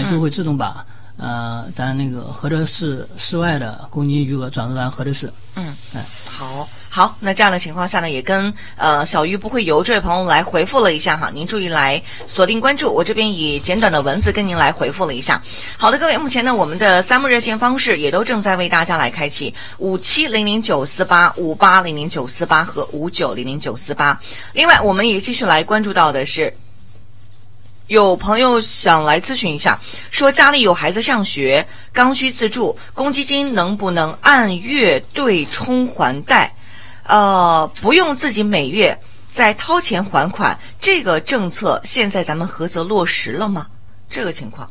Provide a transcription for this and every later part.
就会自动把咱那个菏泽市市外的公积金余额转入咱菏泽市。 好，那这样的情况下呢，也跟小鱼不会游这位朋友来回复了一下哈，您注意来锁定关注，我这边以简短的文字跟您来回复了一下。好的，各位，目前呢我们的3部热线方式也都正在为大家来开启，57000948、58000948和59000948。另外，我们也继续来关注到的是，有朋友想来咨询一下，说家里有孩子上学，刚需自住，公积金能不能按月对冲还贷？不用自己每月再掏钱还款，这个政策现在咱们菏泽落实了吗？这个情况。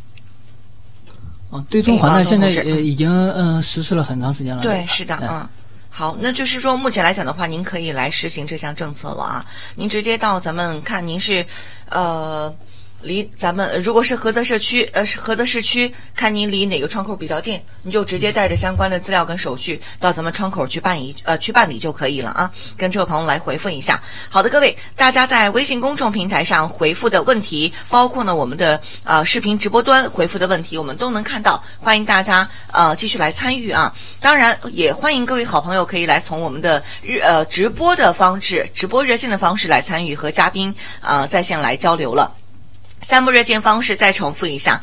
对冲还贷现在已经实施了很长时间了。 对，是的，好，那就是说目前来讲的话，您可以来实行这项政策了啊。您直接到咱们看您是离咱们如果是菏泽社区菏泽市区，看您离哪个窗口比较近，你就直接带着相关的资料跟手续到咱们窗口去办理就可以了啊。跟这位朋友来回复一下。好的，各位，大家在微信公众平台上回复的问题，包括呢我们的视频直播端回复的问题，我们都能看到，欢迎大家继续来参与啊。当然也欢迎各位好朋友可以来从我们的直播的方式、直播热线的方式来参与，和嘉宾在线来交流了。3部热线方式再重复一下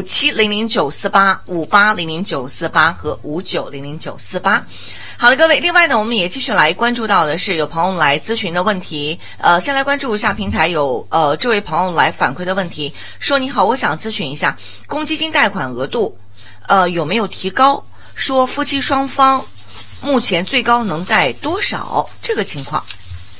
：57000948、58000948和59000948。好的，各位，另外呢，我们也继续来关注到的是有朋友来咨询的问题。先来关注一下平台有这位朋友来反馈的问题，说你好，我想咨询一下公积金贷款额度有没有提高？说夫妻双方目前最高能贷多少？这个情况。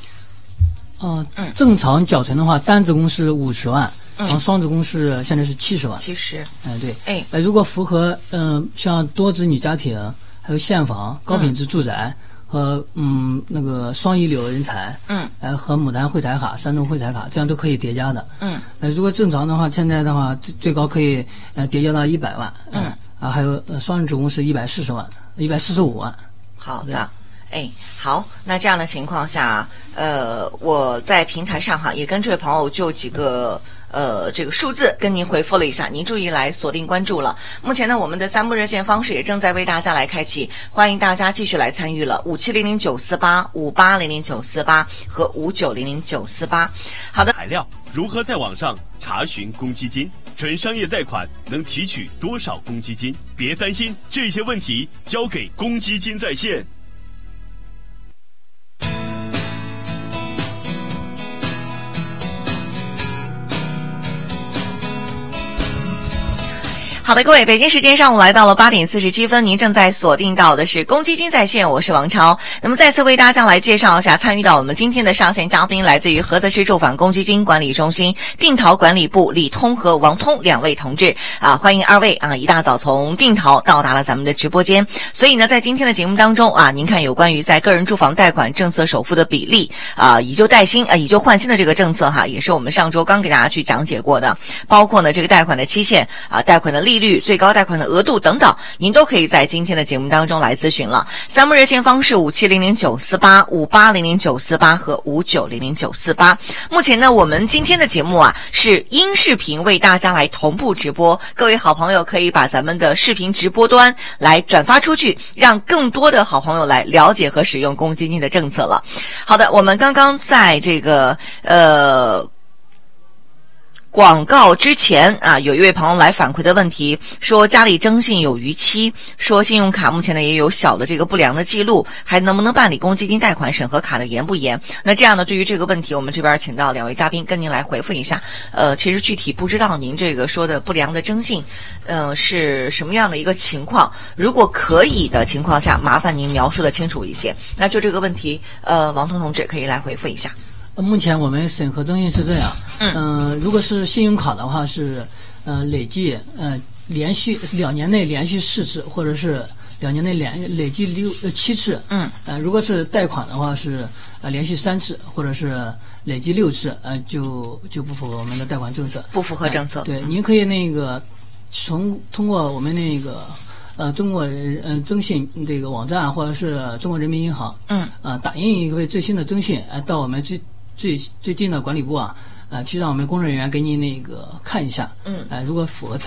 正常缴存的话，单子公是50万。然后双子公是现在是70万。 70。 对。如果符合像多子女家庭，还有现房、高品质住宅和那个双一流人才，和牡丹惠财卡、山东惠财卡，这样都可以叠加的。如果正常的话，现在的话最高可以叠加到100万。还有双子公是140万、145万。 好的。好，那这样的情况下，我在平台上哈也跟这位朋友就几个这个数字跟您回复了一下，您注意来锁定关注了。目前呢，我们的3部热线方式也正在为大家来开启，欢迎大家继续来参与了，57000948、58000948和59000948。好的， 材料如何在网上查询公积金？准商业贷款能提取多少公积金？别担心，这些问题交给公积金在线。 好的，各位，北京时间上午来到了8点47分，您正在锁定到的是公积金在线，我是王超。那么再次为大家来介绍一下参与到我们今天的上线嘉宾，来自于菏泽市住房公积金管理中心定陶管理部李通和王通2位同志欢迎2位一大早从定陶到达了咱们的直播间。所以呢，在今天的节目当中您看有关于在个人住房贷款政策首付的比例以旧代新以旧换新的这个政策也是我们上周刚给大家去讲解过的，包括呢这个贷款的期限贷款的利率、最高贷款的额度等等，您都可以在今天的节目当中来咨询了。3部热线方式57000948、58000948和59000948。目前呢，我们今天的节目是音视频为大家来同步直播，各位好朋友可以把咱们的视频直播端来转发出去，让更多的好朋友来了解和使用公积金的政策了。好的，我们刚刚在这个广告之前有一位朋友来反馈的问题，说家里征信有逾期，说信用卡目前呢也有小的这个不良的记录，还能不能办理公积金贷款，审核卡的严不严？那这样呢，对于这个问题，我们这边请到2位嘉宾跟您来回复一下。其实具体不知道您这个说的不良的征信，是什么样的一个情况？如果可以的情况下，麻烦您描述的清楚一些。那就这个问题，王通同志可以来回复一下。 目前我们审核征信是这样，如果是信用卡的话是累计连续2年内连续4次，或者是2年内累计7次。如果是贷款的话是连续3次，或者是累计6次，就不符合我们的贷款政策， 不符合政策。 对，您可以那个通过我们那个中国征信这个网站，或者是中国人民银行，打印一份最新的征信，到我们最近的管理部去让我们工作人员给你那个看一下，如果符合